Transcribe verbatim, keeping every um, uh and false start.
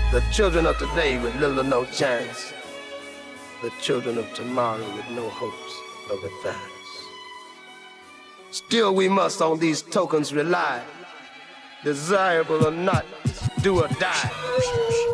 The children of today with little or no chance. The children of tomorrow with no hopes of advance. Still we must on these tokens rely. Desirable or not, do or die.